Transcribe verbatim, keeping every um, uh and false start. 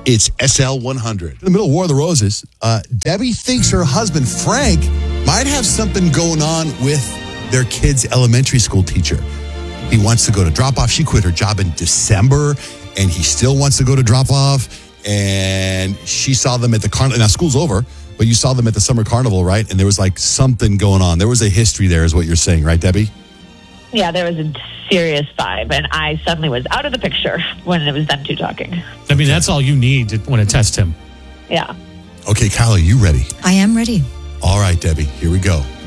It's S L one hundred. In the middle of War of the Roses, uh, Debbie thinks her husband, Frank, might have something going on with their kid's elementary school teacher. He wants to go to drop-off. She quit her job in December, and he still wants to go to drop-off. And she saw them at the carnival. Now, school's over, but you saw them at the summer carnival, right? And there was like something going on. There was a history there is what you're saying, right, Debbie? Yeah, there was a serious vibe, and I suddenly was out of the picture when it was them two talking. I mean, that's all you need to want to test him. Yeah. Okay, Kyle, are you ready? I am ready. All right, Debbie, here we go.